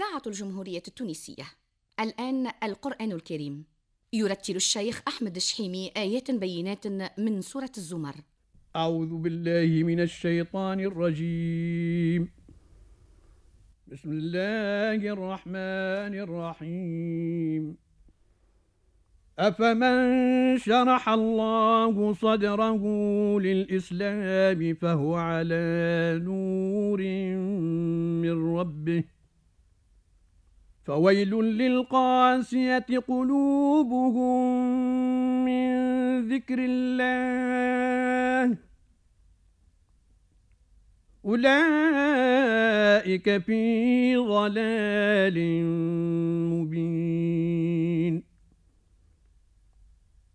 إذاعة الجمهورية التونسية. الآن القرآن الكريم. يرتل الشيخ أحمد الشحيمي آيات بينات من سورة الزمر. أعوذ بالله من الشيطان الرجيم. بسم الله الرحمن الرحيم. أفمن شرح الله صدره للإسلام فهو على نور من ربه فويل للقاسية قلوبهم من ذكر الله أولئك في ضلال مبين.